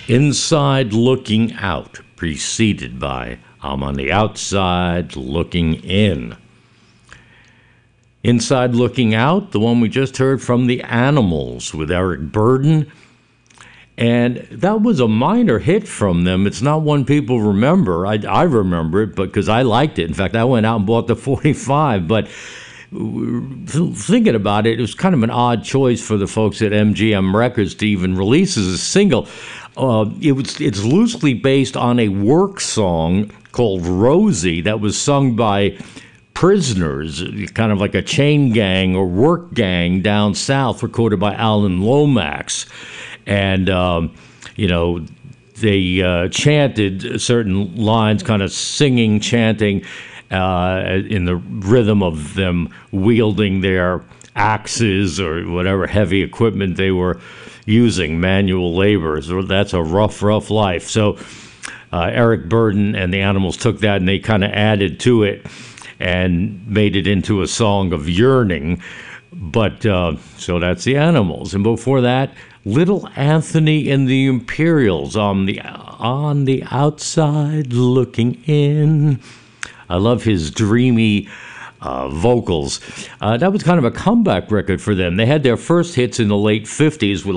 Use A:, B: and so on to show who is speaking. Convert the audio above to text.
A: Inside Looking Out, preceded by I'm on the Outside Looking In. Inside Looking Out, the one we just heard from The Animals with Eric Burdon. And that was a minor hit from them. It's not one people remember. I remember it because I liked it. In fact, I went out and bought the 45. But thinking about it, it was kind of an odd choice for the folks at MGM Records to even release as a single. It's loosely based on a work song called Rosie that was sung by prisoners, kind of like a chain gang or work gang down south, recorded by Alan Lomax. And, they chanted certain lines, kind of singing, chanting in the rhythm of them wielding their axes or whatever heavy equipment they were using, manual labor. So that's a rough life. So Eric Burdon and the Animals took that and they kind of added to it and made it into a song of yearning. But so that's the Animals. And before that, Little Anthony and the Imperials on the Outside Looking In. I love his dreamy vocals. That was kind of a comeback record for them. They had their first hits in the late 50s with